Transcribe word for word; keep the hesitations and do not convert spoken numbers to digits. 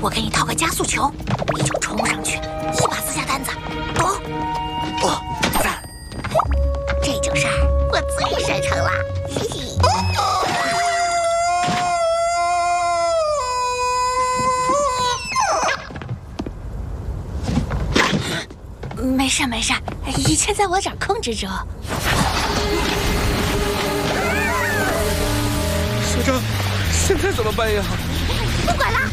我给你套个加速球，你就冲上去，一把撕下单子。哦， 哦，赞！ 这种事儿我最擅长了。嘿嘿。没事没事，一切在我掌控之中。 署长，现在怎么办呀？ 不管了。